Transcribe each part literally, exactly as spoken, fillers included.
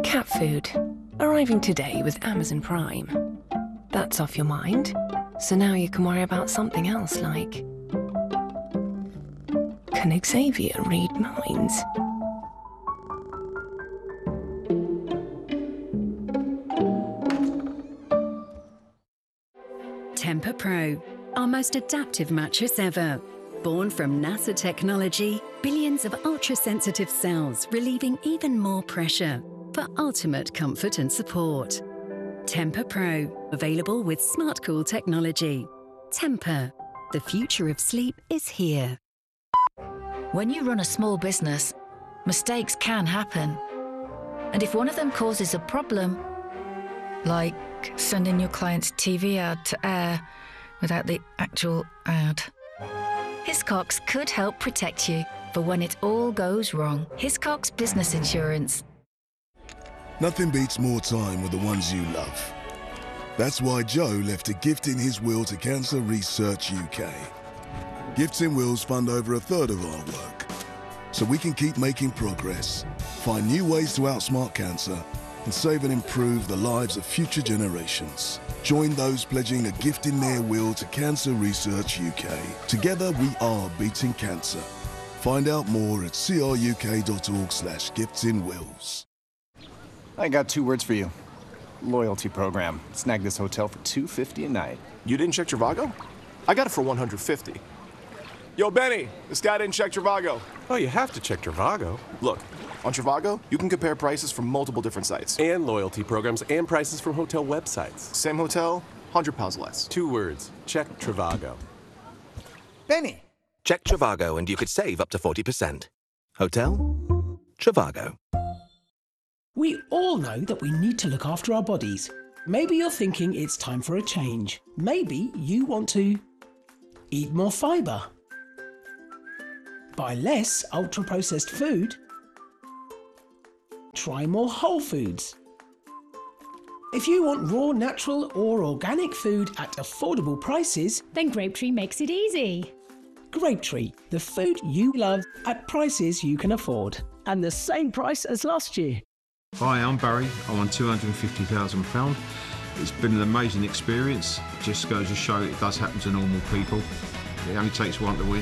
Cat food, arriving today with Amazon Prime. That's off your mind, so now you can worry about something else like... Can Xavier read minds? Tempur-Pro, our most adaptive mattress ever. Born from NASA technology, billions of ultra-sensitive cells relieving even more pressure for ultimate comfort and support. Tempur-Pro, available with SmartCool technology. Tempur, the future of sleep is here. When you run a small business, mistakes can happen. And if one of them causes a problem, like sending your client's T V ad to air without the actual ad, Hiscox could help protect you for when it all goes wrong. Hiscox Business Insurance. Nothing beats more time with the ones you love. That's why Joe left a gift in his will to Cancer Research U K. Gifts in wills fund over a third of our work, so we can keep making progress, find new ways to outsmart cancer, and save and improve the lives of future generations. Join those pledging a gift in their will to Cancer Research U K. Together we are beating cancer. Find out more at cruk.org slash gifts in wills. I got two words for you. Loyalty program. Snag this hotel for two hundred fifty dollars a night. You didn't check Trivago? I got it for one hundred fifty dollars. Yo, Benny, this guy didn't check Trivago. Oh, you have to check Trivago. Look, on Trivago, you can compare prices from multiple different sites. And loyalty programs and prices from hotel websites. Same hotel, one hundred pounds less. Two words. Check Trivago. Benny! Check Trivago and you could save up to forty percent. Hotel? Trivago. We all know that we need to look after our bodies. Maybe you're thinking it's time for a change. Maybe you want to eat more fibre, buy less ultra-processed food, try more whole foods. If you want raw, natural or organic food at affordable prices, then Grapetree makes it easy. Grapetree, the food you love at prices you can afford. And the same price as last year. Hi, I'm Barry. I won two hundred and fifty thousand pounds. It's been an amazing experience. It just goes to show it does happen to normal people. It only takes one to win.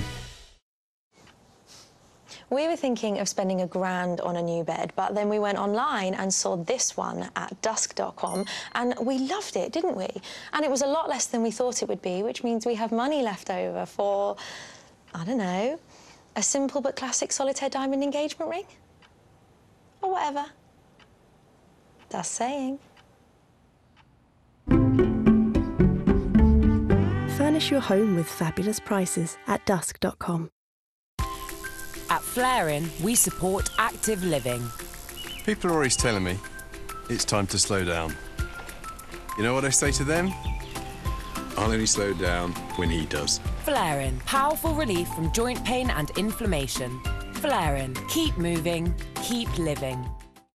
We were thinking of spending a grand on a new bed, but then we went online and saw this one at dusk dot com, and we loved it, didn't we? And it was a lot less than we thought it would be, which means we have money left over for, I don't know, a simple but classic solitaire diamond engagement ring? Or whatever. Just saying. Furnish your home with fabulous prices at dusk dot com. At Flarin, we support active living. People are always telling me it's time to slow down. You know what I say to them? I'll only slow down when he does. Flarin, powerful relief from joint pain and inflammation. Flarin, keep moving, keep living.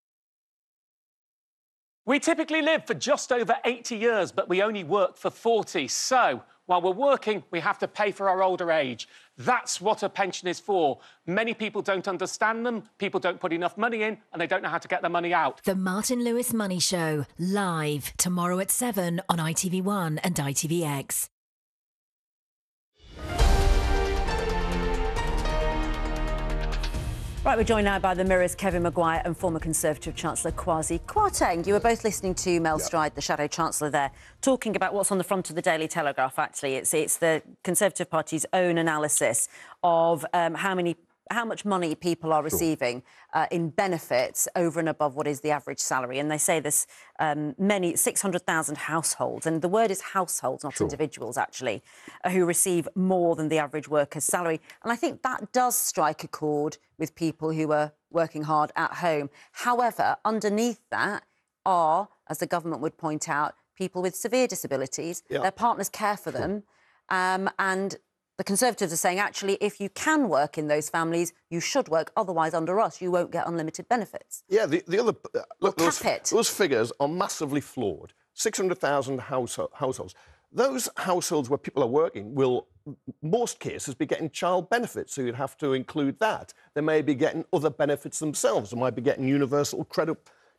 We typically live for just over eighty years, but we only work for forty. So, while we're working, we have to pay for our older age. That's what a pension is for. Many people don't understand them, people don't put enough money in, and they don't know how to get their money out. The Martin Lewis Money Show, live, tomorrow at seven on I T V one and I T V X. Right, we're joined now by the Mirror's Kevin Maguire and former Conservative Chancellor Kwasi Kwarteng. You were both listening to Mel yep. Stride, the Shadow Chancellor there, talking about what's on the front of the Daily Telegraph, actually. It's, it's the Conservative Party's own analysis of um, how many... how much money people are receiving uh, in benefits over and above what is the average salary. And they say there's um, many, six hundred thousand households, and the word is households, not sure. individuals, actually, uh, who receive more than the average worker's salary. And I think that does strike a chord with people who are working hard at home. However, underneath that are, as the government would point out, people with severe disabilities. Yeah. Their partners care for sure. them, um, and the Conservatives are saying, actually, if you can work in those families, you should work. Otherwise, under us, you won't get unlimited benefits. Yeah, the, the other... Uh, look, we'll those, cap it. Those figures are massively flawed. six hundred thousand household, households. Those households where people are working will, most cases, be getting child benefits, so you'd have to include that. They may be getting other benefits themselves. They might be getting universal credit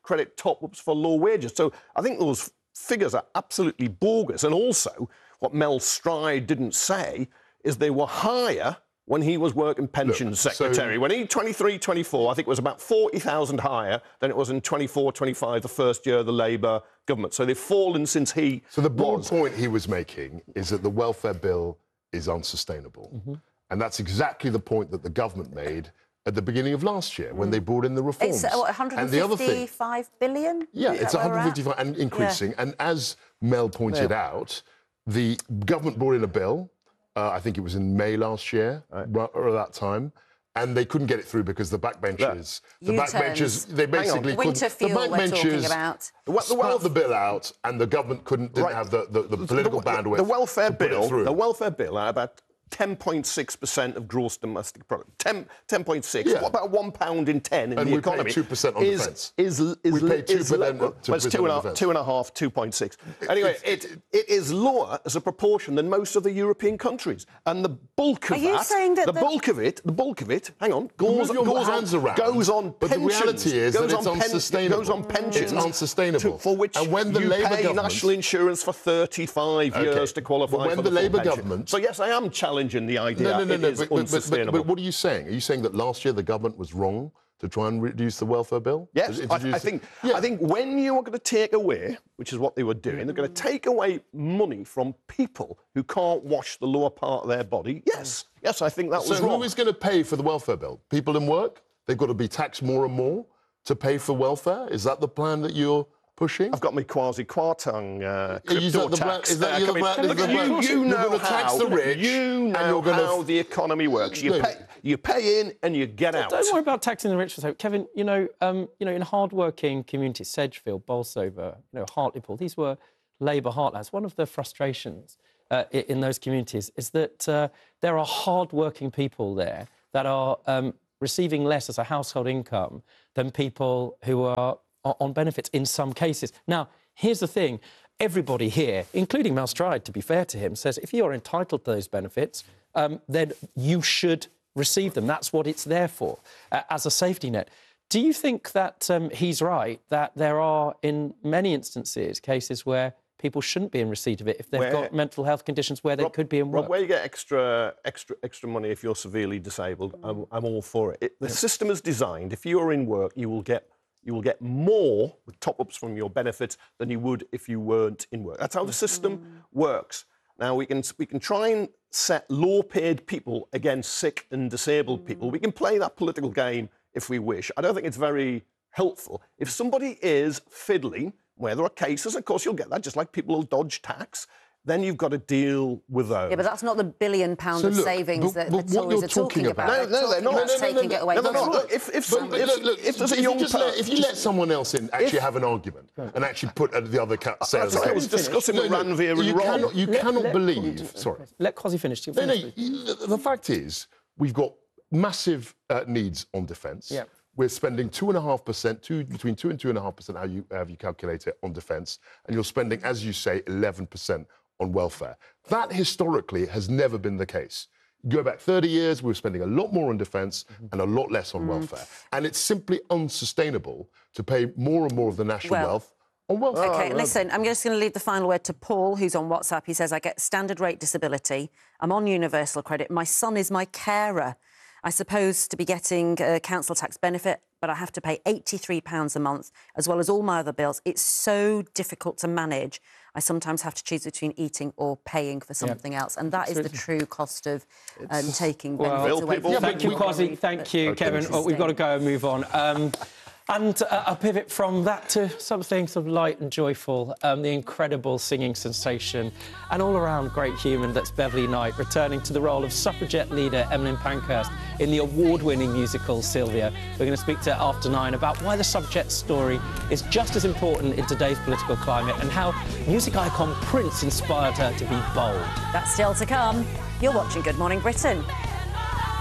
credit top-ups for low wages. So I think those figures are absolutely bogus. And also, what Mel Stride didn't say is they were higher when he was working pensions Look, secretary. so... When he twenty-three twenty-four, I think it was about forty thousand higher than it was in twenty-four twenty-five, the first year of the Labour government. So they've fallen since he So the broad was. point he was making is that the welfare bill is unsustainable. Mm-hmm. And that's exactly the point that the government made at the beginning of last year when they brought in the reforms. It's uh, what, one hundred fifty-five billion? Yeah, Is it's that where one hundred fifty-five and increasing. Yeah. And as Mel pointed Yeah. out, the government brought in a bill, uh, I think it was in May last year, right. or at that time, and they couldn't get it through because the backbenchers, the U-turns. backbenchers, they basically couldn't. Winter fuel the we're talking backbenchers about. spat the bill out, and the government couldn't didn't Right. have the, the, the political the, bandwidth. The welfare to put it bill, through. the welfare bill, at about ten point six percent of gross domestic product. ten point six. Yeah. What about one pound in ten in And the we pay economy? two percent on is, defence. Is, is, We is, pay two is percent lower. on- Well, it's two and a half, defence. two and a half, two point six. Anyway, it, it is lower as a proportion than most of the European countries, and the bulk of Are you that, saying that the the- bulk of it, the bulk of it, hang on, goes, Move your goes hands on, around, goes on but the pensions. reality is goes that it's on pen- unsustainable. Goes on pensions. It's unsustainable. to- for which And when the you Labour pay government- national insurance for thirty-five Okay. years to qualify But when for the the full Labour pension. government- So yes, I am challenging the idea. No, no, no, it no. is But, but, but, but, unsustainable. but what are you saying? Are you saying that last year the government was wrong to try and reduce the welfare bill? Yes, To I, introduce I it? think. Yeah. I think when you are going to take away, which is what they were doing, they're going to take away money from people who can't wash the lower part of their body. Yes, yes, I think that So was wrong. who is going to pay for the welfare bill? People in work? They've got to be taxed more and more to pay for welfare? Is that the plan that you're pushing? I've got my quasi Kwarteng uh, Is crypto that the plan- tax. is that uh, your coming- plan- is Look, the you, plan- you you're know gonna tax how the rich, you and know you're gonna how f- the economy works. You No. pay, you pay in and you get out. Don't worry about taxing the rich. So, Kevin, you know, um, you know, in hard-working communities, Sedgefield, Bolsover, you know, Hartlepool, these were Labour heartlands. One of the frustrations uh, i- in those communities is that uh, there are hard-working people there that are um, receiving less as a household income than people who are o- on benefits in some cases. Now, here's the thing. Everybody here, including Mel Stride, to be fair to him, says if you're entitled to those benefits, um, then you should receive them. That's what it's there for, uh, as a safety net. Do you think that um, he's right, that there are, in many instances, cases where people shouldn't be in receipt of it if they've Where- got mental health conditions where they Rob- could be in work? Rob, where you get extra, extra, extra money if you're severely disabled, I'm, I'm all for it. it. The system is designed. If you're in work, you will get you will get more with top-ups from your benefits than you would if you weren't in work. That's how the system works. Now we can we can try and set low-paid people against sick and disabled people. We can play that political game if we wish. I don't think it's very helpful. If somebody is fiddling, where there are cases, of course you'll get that, just like people will dodge tax, then you've got to deal with those. Yeah, but that's not the billion pounds So of look, savings but- that but the what Tories you're are talking talking about. about- No, no, they're talking not. about No, no, no, taking no, it away. no, they're from not. them. Look, if- if But- some- but if- look, look, if there's a if you young just per- let, if you just- let someone else in actually if- have an argument and actually put uh, the other ca- say That's as a what I case. was discussing with Ranveer and you Rob. cannot, you Let- cannot let- believe. Sorry. Let Quasi finish. No, no. The, the fact is, we've got massive uh, needs on defence. Yeah. We're spending two and a half percent, two between two and two and a half percent, how you have you calculate it, on defence, and you're spending, as you say, eleven percent on welfare. That historically has never been the case. Go back thirty years, we were spending a lot more on defence and a lot less on Mm. welfare, and it's simply unsustainable to pay more and more of the national Well, wealth on welfare. OK, listen, I'm just going to leave the final word to Paul, who's on WhatsApp. He says, I get standard rate disability. I'm on universal credit. My son is my carer. I suppose to be getting a council tax benefit, but I have to pay eighty-three pounds a month, as well as all my other bills. It's so difficult to manage. I sometimes have to choose between eating or paying for something else. And that is the true cost of um, taking benefits Well, away from thank you, people. Quasi. Thank you, Kevin. Oh, we've got to go and move on. Um, and uh, I'll pivot from that to something sort of light and joyful. Um, the incredible singing sensation and all-around great human that's Beverly Knight, returning to the role of suffragette leader Emmeline Pankhurst in the award-winning musical Sylvia. We're going to speak to her after nine about why the suffragette story is just as important in today's political climate and how music icon Prince inspired her to be bold. That's still to come. You're watching Good Morning Britain.